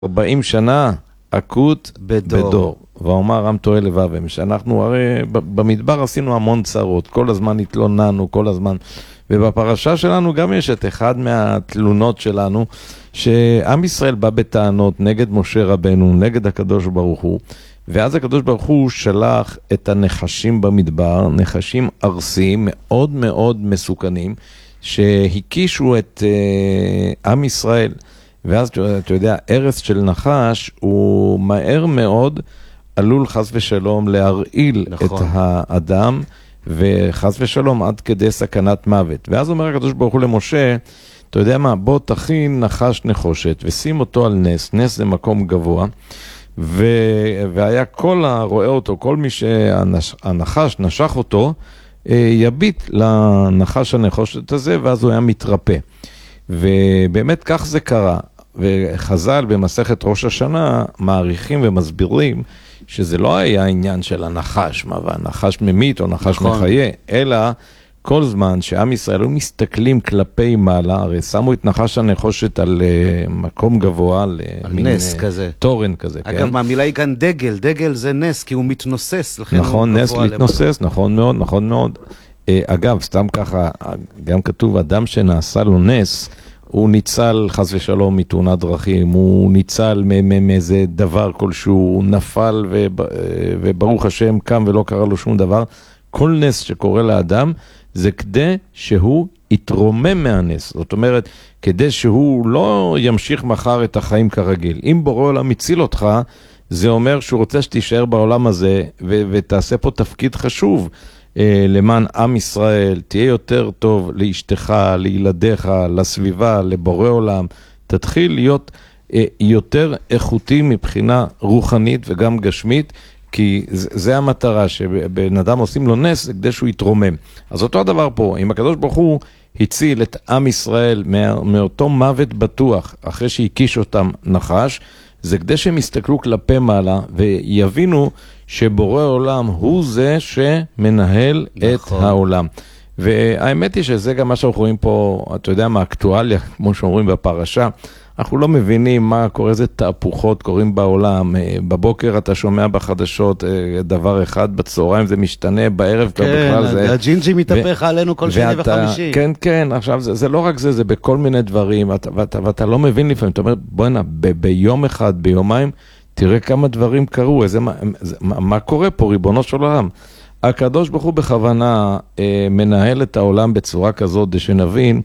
40 שנה עקות בדור. ואומר עם תוהה לבבם, שאנחנו הרי במדבר עשינו המון צרות, כל הזמן התלוננו, כל הזמן, ובפרשה שלנו גם יש את אחד מהתלונות שלנו, שעם ישראל בא בטענות נגד משה רבנו, נגד הקדוש ברוך הוא, ואז הקדוש ברוך הוא שלח את הנחשים במדבר, נחשים ארסיים מאוד מאוד מסוכנים, שהקישו את עם ישראל, ואז אתה יודע, ארץ של נחש הוא מהר מאוד עלול חס ושלום להרעיל נכון. את האדם, וחס ושלום עד כדי סכנת מוות. ואז אומר הקדוש ברוך הוא למשה, אתה יודע מה, בוא תכין נחש נחושת, ושים אותו על נס, נס זה מקום גבוה, והיה כל הרואה אותו, כל מי שהנחש נשך אותו, יביט לנחש הנחושת הזה, ואז הוא היה מתרפא. ובאמת כך זה קרה. וחז"ל במסכת ראש השנה מעריכים ומסבירים שזה לא היה עניין של הנחש, מה והנחש ממית או נחש נכון. מחיה, אלא כל זמן שעם ישראל לא מסתכלים כלפי מעלה, הרי שמו את נחש הנחושת על מקום גבוה, על נס כזה. תורן כזה. אגב, כן? מהמילה היא כאן דגל, דגל זה נס, כי הוא מתנוסס. נכון, נס מתנוסס, נכון מאוד, נכון מאוד. אגב, סתם ככה, גם כתוב, אדם שנעשה לו נס, הוא ניצל חס ושלום מתאונת דרכים, הוא ניצל מאיזה דבר כלשהו, הוא נפל וברוך השם קם ולא קרה לו שום דבר. כל נס שקורה לאדם זה כדי שהוא יתרומם מהנס. זאת אומרת, כדי שהוא לא ימשיך מחר את החיים כרגיל. אם בורא עולם הציל אותך, זה אומר שהוא רוצה שתישאר בעולם הזה ותעשה פה תפקיד חשוב. למען עם ישראל, תהיה יותר טוב לאשתך, לילדיך, לסביבה, לבורא עולם, תתחיל להיות יותר איכותי מבחינה רוחנית וגם גשמית, כי זה המטרה, שבן אדם עושים לו נס כדי שהוא יתרומם. אז אותו הדבר פה, אם הקדוש ברוך הוא הציל את עם ישראל מאותו מוות בטוח, אחרי שהקיש אותם נחש, זה כדי שהם יסתכלו כלפי מעלה ויבינו שבורא עולם הוא זה שמנהל נכון. את העולם. והאמת היא שזה גם מה שאנחנו רואים פה, אתה יודע מה, אקטואליה, כמו שאומרים בפרשה, אנחנו לא מבינים מה קורה, איזה תהפוכות קורים בעולם. בבוקר אתה שומע בחדשות דבר אחד, בצהריים זה משתנה, בערב כן, בכלל זה... הג'ינג'י מתהפך עלינו כל שני וחמישי. כן, כן, עכשיו זה לא רק זה, זה בכל מיני דברים, ואתה לא מבין לפעמים, אתה אומר, בוא'נה, ביום אחד, ביומיים, תראה כמה דברים קרו, מה קורה פה, ריבונו של עולם? הקדוש ברוך הוא בכוונה מנהל את העולם בצורה כזאת, שנבין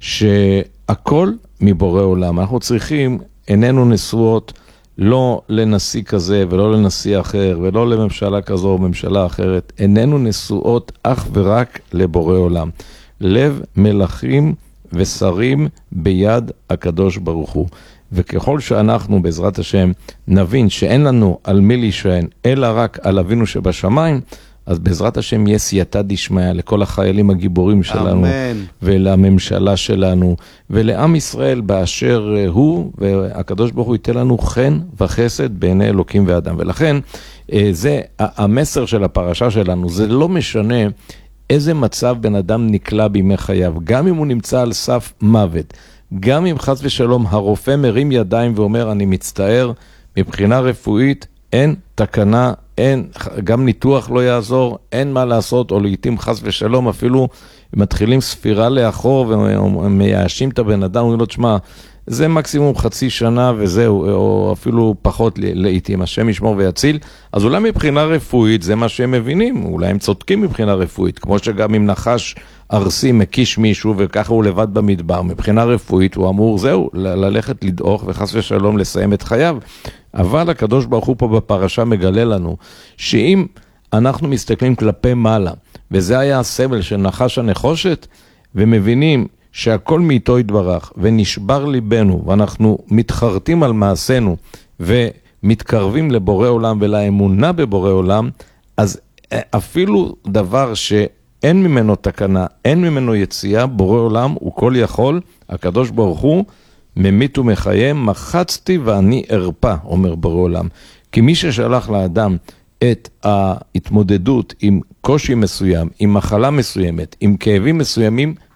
שהכל מבורא עולם. אנחנו צריכים, איננו נשואות, לא לנשיא כזה ולא לנשיא אחר, ולא לממשלה כזו או ממשלה אחרת, איננו נשואות אך ורק לבורא עולם. לב מלכים ושרים ביד הקדוש ברוך הוא. וככל שאנחנו בעזרת השם נבין שאין לנו על מי להישען, אלא רק על אבינו שבשמיים, אז בעזרת השם יהיה סייעתא דשמיא לכל החיילים הגיבורים שלנו, אמן. ולממשלה שלנו, ולעם ישראל באשר הוא, והקדוש ברוך הוא ייתן לנו חן וחסד בעיני אלוקים ואדם. ולכן זה המסר של הפרשה שלנו, זה לא משנה איזה מצב בן אדם נקלע בימי חייו, גם אם הוא נמצא על סף מוות, גם אם חס ושלום הרופא מרים ידיים ואומר אני מצטער, מבחינה רפואית אין תקנה, אין, גם ניתוח לא יעזור, אין מה לעשות, או לעתים חס ושלום אפילו מתחילים ספירה לאחור ומייאשים את הבן אדם, אומרים לו תשמע, זה מקסימום חצי שנה וזהו, או אפילו פחות לעתים, השם ישמור ויציל. אז אולי מבחינה רפואית זה מה שהם מבינים, אולי הם צודקים מבחינה רפואית, כמו שגם אם נחש ארסי מקיש מישהו וככה הוא לבד במדבר, מבחינה רפואית הוא אמור זהו, ללכת לדעוך וחס ושלום לסיים את חייו. אבל הקדוש ברוך הוא פה בפרשה מגלה לנו שאם אנחנו מסתכלים כלפי מעלה, וזה היה הסבל של נחש הנחושת, ומבינים שהכל מאיתו יתברך, ונשבר ליבנו, ואנחנו מתחרטים על מעשינו, ומתקרבים לבורא עולם ולאמונה בבורא עולם, אז אפילו דבר שאין ממנו תקנה, אין ממנו יציאה, בורא עולם הוא כל יכול, הקדוש ברוך הוא ממית ומחיים, מחצתי ואני ארפא, אומר בורא עולם. כי מי ששלח לאדם את ההתמודדות עם קושי מסוים, עם מחלה מסוימת, עם כאבים מסוימים,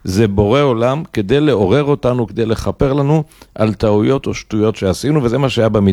זה בורא עולם כדי לעורר אותנו, כדי לכפר לנו על טעויות או שטויות שעשינו, וזה מה שהיה במדבר.